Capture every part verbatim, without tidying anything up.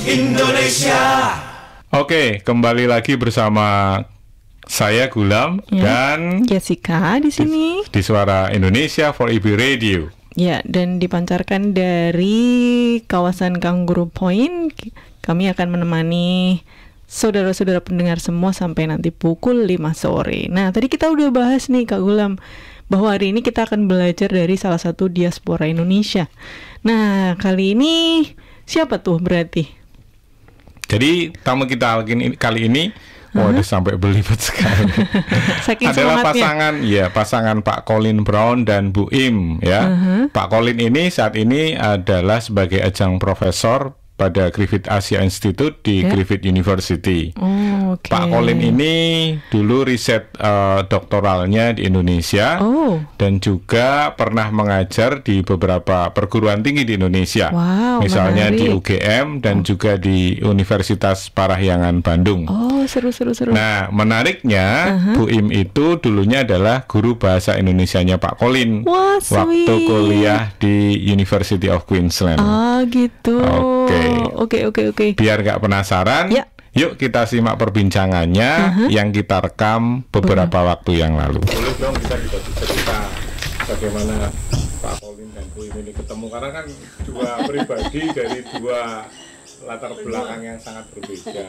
Indonesia. Oke, kembali lagi bersama saya Gulam ya, dan Jessica di sini di, di Suara Indonesia for I B Radio. Ya, dan dipancarkan dari kawasan Kangguru Point. Kami akan menemani saudara-saudara pendengar semua sampai nanti pukul lima sore. Nah, tadi kita udah bahas nih Kak Gulam bahwa hari ini kita akan belajar dari salah satu diaspora Indonesia. Nah, kali ini siapa tuh berarti? Jadi tamu kita kali ini, waduh uh-huh. sampai belibet sekali. Adalah pasangan, ya pasangan Pak Colin Brown dan Bu Im, ya. Uh-huh. Pak Colin ini saat ini adalah sebagai adjunct profesor pada Griffith Asia Institute di yeah. Griffith University. Oh, okay. Pak Colin ini dulu riset uh, doktoralnya di Indonesia oh. dan juga pernah mengajar di beberapa perguruan tinggi di Indonesia. Wow, misalnya menarik. Di U G M dan oh. juga di Universitas Parahyangan Bandung. Oh, seru-seru-seru. Nah, menariknya uh-huh. Bu Im itu dulunya adalah guru bahasa Indonesianya Pak Colin. Wah, waktu kuliah di University of Queensland. Oh, gitu. Oke. Okay. Oke oke oke. Biar nggak penasaran, ya. Yuk kita simak perbincangannya uh-huh. yang kita rekam beberapa Boleh. waktu yang lalu. Boleh dong kita cerita bagaimana Pak Colin dan Bu Im ini ketemu, karena kan dua pribadi dari dua latar belakang yang sangat berbeda.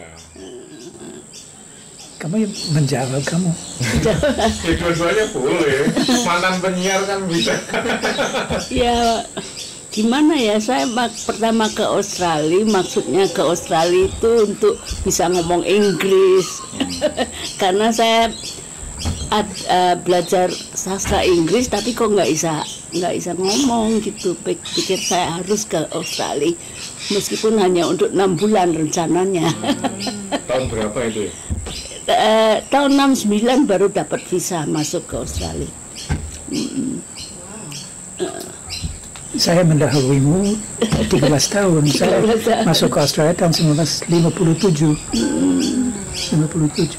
Kamu yang menjawab kamu. Ya dua-duanya boleh. Mantan penyiar kan bisa. Ya. Gimana ya, saya mak- pertama ke Australia, maksudnya ke Australia itu untuk bisa ngomong Inggris. Karena saya ad, uh, belajar sastra Inggris tapi kok nggak bisa nggak bisa ngomong gitu. Pikir saya harus ke Australia meskipun hanya untuk enam bulan rencananya. Hmm, tahun berapa itu? uh, tahun enam sembilan baru dapat visa masuk ke Australia. Hmm. Uh, Saya mendahuluimu tiga belas tahun. Saya masuk ke Australia tahun seribu sembilan ratus lima puluh tujuh. lima puluh tujuh.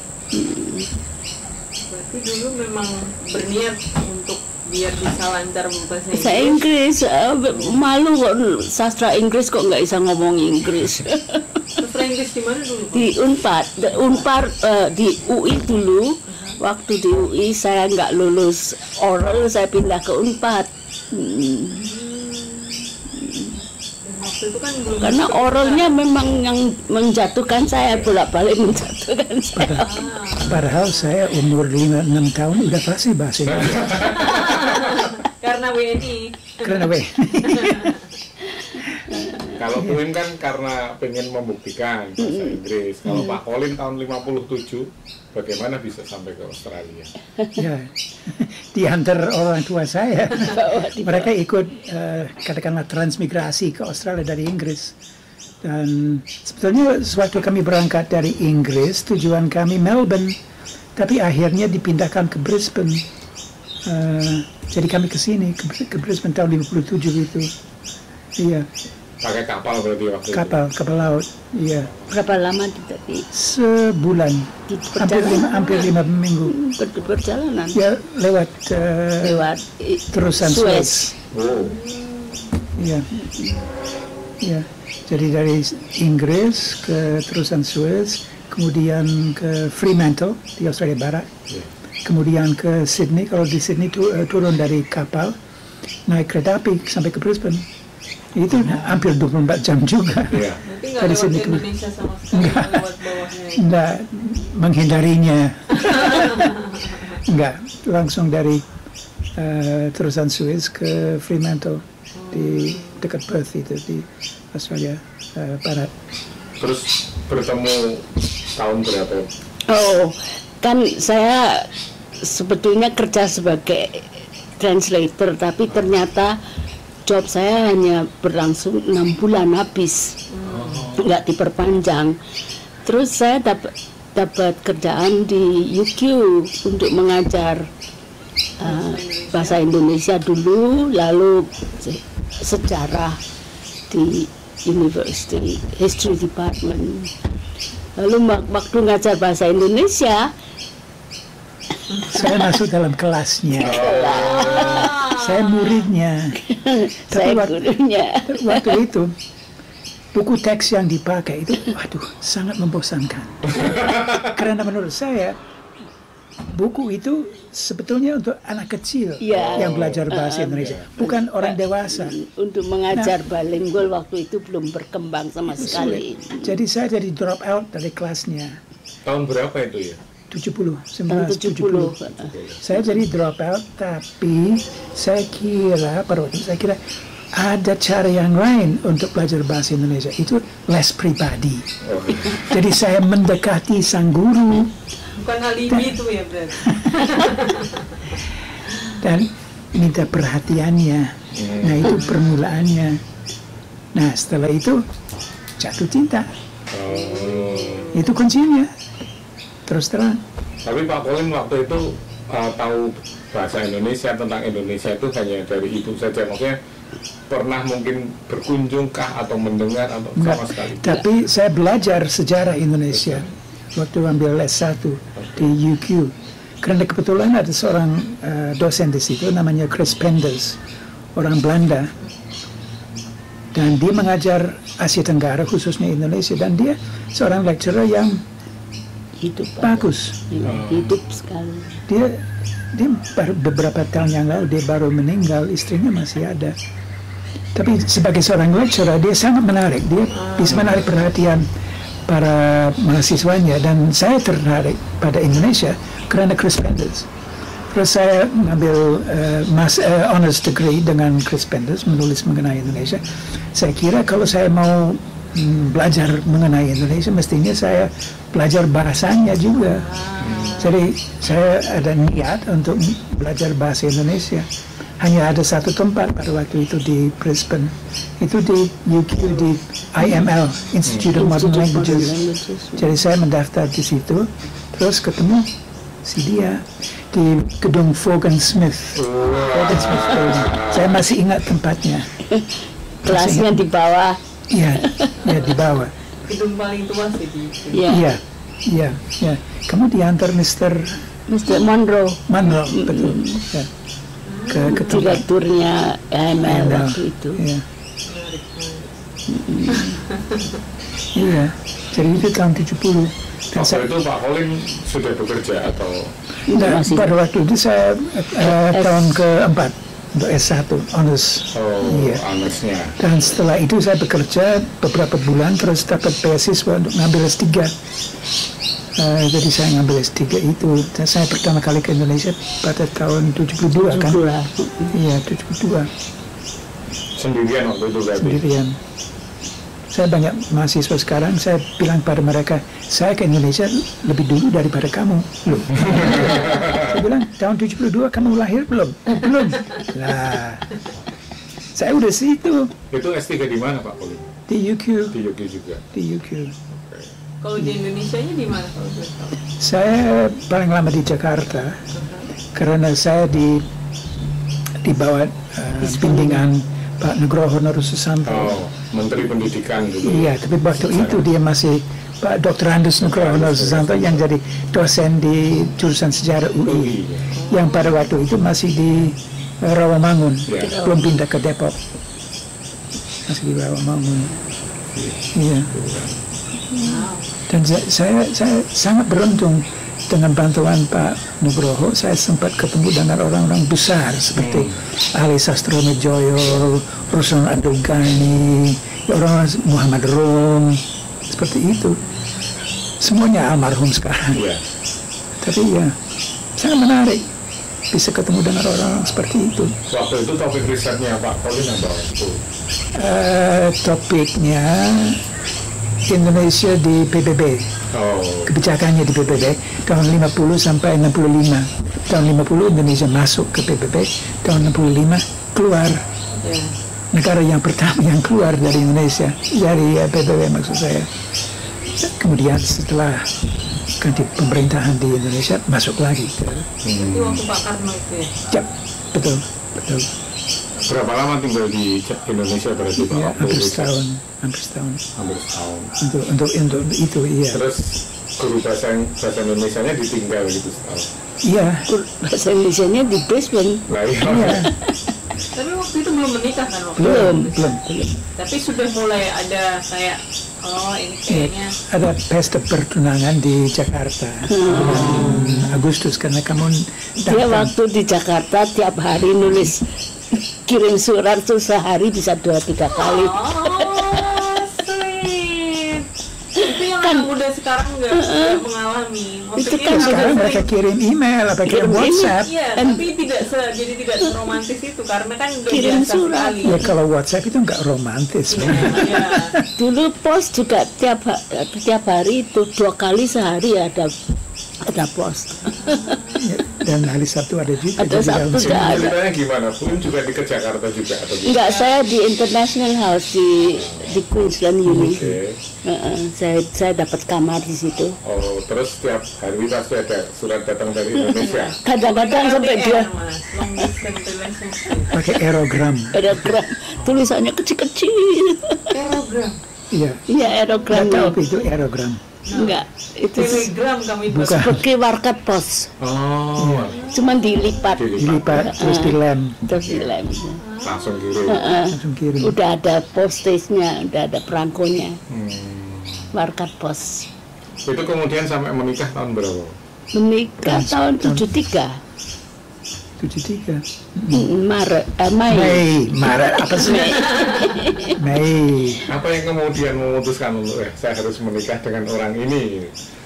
Berarti dulu memang berniat untuk biar bisa lancar bahasa Inggris. Saya Inggris, uh, malu kok sastra Inggris kok nggak bisa ngomong Inggris. Sastra Inggris di mana dulu? Di Unpad, di Unpad uh, di U I dulu. Waktu di U I saya nggak lulus oral, saya pindah ke Unpad. Hmm. Itu kan belum karena oralnya memang yang menjatuhkan saya, bolak-balik menjatuhkan saya. Padahal saya umur lima enam tahun udah fasih bahasa Inggris. Karena W N I. Karena W N I. Kalau Bu Im kan karena pengen membuktikan bahasa Inggris. Kalau Pak Colin tahun lima puluh tujuh, bagaimana bisa sampai ke Australia? Ya, diantar orang tua saya. Mereka ikut uh, katakanlah transmigrasi ke Australia dari Inggris. Dan sebetulnya sewaktu kami berangkat dari Inggris, tujuan kami Melbourne, tapi akhirnya dipindahkan ke Brisbane. Uh, jadi kami ke sini, ke, ke Brisbane tahun lima puluh tujuh itu. Iya. Pakai kapal berarti waktu kapal, itu? Kapal laut, iya. Berapa lama tadi? Sebulan, hampir lima, hampir lima minggu. Ber- berjalanan? Ya, lewat, uh, lewat terusan Suez. Suez. Oh. Iya, iya. Jadi dari Inggris ke terusan Suez, kemudian ke Fremantle di Australia Barat, yeah. kemudian ke Sydney. Kalau di Sydney tu, uh, turun dari kapal, naik kereta api sampai ke Brisbane. Itu oh. hampir dua puluh empat jam juga. Yeah. Nanti nggak lewat sini Indonesia sama sekali, enggak, lewat bawahnya. Enggak, menghindarinya. Enggak, langsung dari uh, terusan Suez ke Fremantle hmm. di dekat Perth itu di Australia uh, Barat. Terus bertemu tahun berapa? Oh, kan saya sebetulnya kerja sebagai translator, tapi ternyata job saya hanya berlangsung enam bulan habis, nggak diperpanjang. Terus saya dapat dapat kerjaan di U Q untuk mengajar uh, bahasa Indonesia dulu, lalu sejarah di University History Department. Lalu waktu ngajar bahasa Indonesia, saya masuk dalam kelasnya. Kelas. Saya muridnya. Saya Tapi waktu, gurunya. waktu itu buku teks yang dipakai itu, waduh, sangat membosankan. Karena menurut saya, buku itu sebetulnya untuk anak kecil ya, yang belajar bahasa uh, Indonesia, uh, bukan uh, orang dewasa. Untuk mengajar nah, bilingual waktu itu belum berkembang sama sekali. Sulit. Jadi saya jadi drop out dari kelasnya. Tahun berapa itu ya? tujuh puluh, sembilan belas tujuh puluh. Saya jadi drop out, tapi saya kira pada waktu saya kira ada cara yang lain untuk belajar bahasa Indonesia, itu les pribadi. Oh. Jadi saya mendekati sang guru. Bukan alibi itu ya berarti. Dan minta perhatiannya. Nah itu permulaannya. Nah setelah itu jatuh cinta. Oh. Itu kuncinya. Terus terang. Tapi Pak Colin waktu itu uh, tahu bahasa Indonesia, tentang Indonesia itu hanya dari ibu saja, maksudnya pernah mungkin berkunjung kah atau mendengar atau Enggak, sama sekali? Tapi saya belajar sejarah Indonesia waktu ambil les satu di U Q. Karena kebetulan ada seorang uh, dosen di situ namanya Chris Penders, orang Belanda, dan dia mengajar Asia Tenggara khususnya Indonesia, dan dia seorang lecturer yang hidup bagus, hidup sekali. Dia dia baru beberapa tahun yang lalu dia baru meninggal, istrinya masih ada. Tapi sebagai seorang lecturer dia sangat menarik, dia bisa menarik perhatian para mahasiswanya, dan saya tertarik pada Indonesia karena Chris Penders. Terus saya ngambil uh, mas, uh, honors degree dengan Chris Penders, menulis mengenai Indonesia. Saya kira kalau saya mau mm, belajar mengenai Indonesia, mestinya saya belajar bahasanya juga. Jadi saya ada niat untuk belajar bahasa Indonesia. Hanya ada satu tempat pada waktu itu di Brisbane, itu di U Q, di I M L, Institute of Modern Languages. Jadi saya mendaftar di situ, terus ketemu si dia di gedung Vaughan Smith. Vaughan Smith Building. Saya masih ingat tempatnya. Kelasnya di bawah. Iya, ya di bawah. Gedung paling tua sih di. Iya, iya, iya. Kamu diantar Mister Mister Monroe. Monroe, betul. Ya. Ke, ke direkturnya I M L waktu itu. Iya. Iya. Jadi itu tahun tujuh puluh. Dan waktu saya, itu Pak Colin sudah bekerja atau? Nah, pada waktu itu saya uh, tahun keempat untuk S satu, honors. Oh, iya. Honorsnya. Dan setelah itu saya bekerja beberapa bulan, terus dapat beasiswa untuk ngambil S tiga. Uh, jadi saya ngambil S tiga itu, dan saya pertama kali ke Indonesia pada tahun tujuh puluh dua kan? Iya, tujuh puluh dua. Sendirian waktu itu berarti? Sendirian. Saya banyak mahasiswa sekarang, saya bilang pada mereka, saya ke Indonesia lebih dulu daripada kamu. Loh. Saya bilang, tahun tujuh puluh dua kamu lahir belum? Oh, belum. Nah, saya udah situ. Itu S tiga di mana Pak Colin? Di U Q. Di U Q juga? Di U Q. Kalau di Indonesia-nya di mana kalau boleh tahu? Saya paling lama di Jakarta, karena saya di di bawah uh, bimbingan Pak Nugroho Susanto. Oh, Menteri Pendidikan dulu. Iya, tapi waktu Besar. itu dia masih Pak Doktor Andus Nugroho Susanto yang jadi dosen di jurusan sejarah U I, U I ya. Yang pada waktu itu masih di uh, Rawamangun, ya. Belum pindah ke Depok, masih di Rawamangun. Iya. Wow. Dan saya, saya sangat beruntung dengan bantuan Pak Nugroho. Saya sempat ketemu dengan orang-orang besar seperti hmm. Ali Sastronejoyo, Ruslan Abdul-Ghani, orang-orang Muhammad Rum, seperti itu. Semuanya almarhum sekarang. Yeah. Tapi ya sangat menarik bisa ketemu dengan orang-orang seperti itu. Waktu itu topik risetnya Pak Colin apa itu? Uh, topiknya Indonesia di P B B, oh. Kebijakannya di P B B tahun lima puluh sampai enam puluh lima. Tahun lima puluh Indonesia masuk ke P B B, tahun enam puluh lima keluar. Yeah. Negara yang pertama yang keluar dari Indonesia, dari uh, P B B maksud saya. Kemudian setelah ganti pemerintahan di Indonesia masuk lagi. Hmm. Itu waktu Pak Karno itu ya? Ya, betul, betul. Berapa lama tinggal di Indonesia berarti Pak? Ya, hampir setahun, hampir setahun. Hampir setahun. Untuk untuk untuk itu iya. Terus guru bahasa bahasa Indonesianya ditinggal gitu setahun. Iya. Bahasa Indonesianya di Brisbane. Nah, iya. Iya. Tapi waktu itu belum menikah kan waktu belum, itu? belum, belum. Tapi sudah mulai ada kayak, oh ini kayaknya. Ya, ada pesta pertunangan di Jakarta hmm. Agustus karena kamu datang. Dia waktu di Jakarta tiap hari nulis kirim surat tuh sehari bisa dua tiga kali. Oh, sweet. Itu yang kan, anak muda sekarang nggak uh, mengalami. Maksudnya itu kan sekarang mereka kirim email atau kirim WhatsApp. Iya, tapi tidak se, jadi tidak seromantis itu karena kan udah kirim biasa surat. sekali. Ya kalau WhatsApp itu nggak romantis. Ya, ya. Dulu pos juga tiap tiap hari itu dua kali sehari ada ada pos. Ya, dan hari Sabtu ada juga. Ada Sabtu juga ada. Ceritanya gimana? Pun juga di ke Jakarta juga atau gimana? Enggak, saya di International House di di Queensland Uni. Okay. Uh, uh, saya saya dapat kamar di situ. Oh, terus setiap hari pasti ada surat datang dari Indonesia. Kadang-kadang sampai dua. Pakai aerogram. Aerogram, tulisannya kecil-kecil. Aerogram. Iya. Iya, aerogram. Nggak tahu apa itu aerogram. Enggak, itu telegram kami itu. seperti warkat pos. Oh, Cuman dilipat. Dilipat terus dilem. Terus dilem. langsung kirim. Uh, Langsung kirim. Udah ada postage-nya, udah ada perangkonya. Hmm. Warkat pos. Itu kemudian sampai menikah tahun berapa? Menikah tahun tujuh tiga. tujuh tiga. Hmm, Maret, eh, Mei. Mei, Maret apa sih? Mei. Apa yang kemudian memutuskan untuk eh, saya harus menikah dengan orang ini?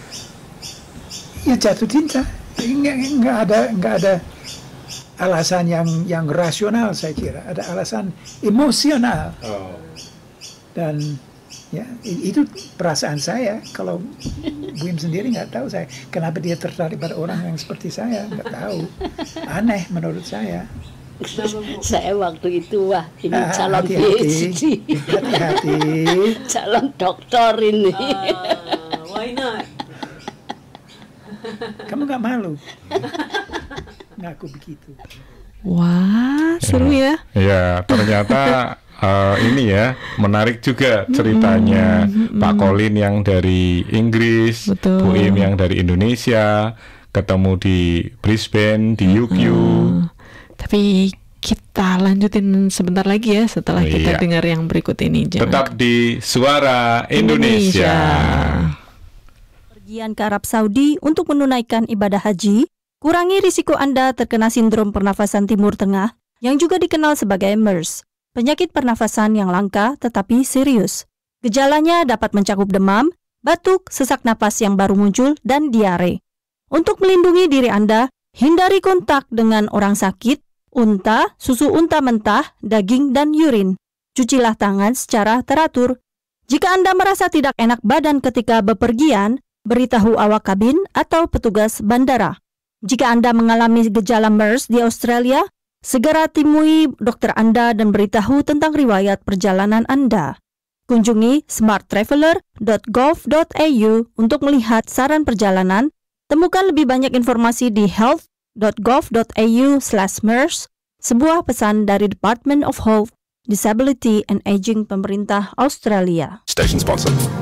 Ya jatuh cinta. Nggak, nggak ada nggak ada alasan yang yang rasional, saya kira. Ada alasan emosional. Oh. Dan ya itu perasaan saya. Kalau Bu Im sendiri nggak tahu saya kenapa dia tertarik pada orang yang seperti saya, nggak tahu. Aneh menurut saya. Saya waktu itu wah ini Ah, calon hati-hati. PhD, Hati-hati. calon doktor ini. Uh, why not? Kamu nggak malu? Ngaku begitu. Wah, seru ya. Ya, ternyata uh, ini ya menarik juga ceritanya hmm, Pak Colin yang dari Inggris, betul. Bu Im yang dari Indonesia, ketemu di Brisbane, di U Q. Hmm. Tapi kita lanjutin sebentar lagi ya setelah iya. kita dengar yang berikut ini. Jangan Tetap di Suara Indonesia. Indonesia. Pergian ke Arab Saudi untuk menunaikan ibadah haji, kurangi risiko Anda terkena sindrom pernafasan Timur Tengah yang juga dikenal sebagai MERS, penyakit pernafasan yang langka tetapi serius. Gejalanya dapat mencakup demam, batuk, sesak napas yang baru muncul, dan diare. Untuk melindungi diri Anda, hindari kontak dengan orang sakit, unta, susu unta mentah, daging, dan yurin. Cucilah tangan secara teratur. Jika Anda merasa tidak enak badan ketika bepergian, beritahu awak kabin atau petugas bandara. Jika Anda mengalami gejala MERS di Australia, segera temui dokter Anda dan beritahu tentang riwayat perjalanan Anda. Kunjungi smart traveler dot gov dot a u untuk melihat saran perjalanan. Temukan lebih banyak informasi di health dot gov dot a u slash MERS, sebuah pesan dari Department of Health, Disability and Aging pemerintah Australia. Station sponsor.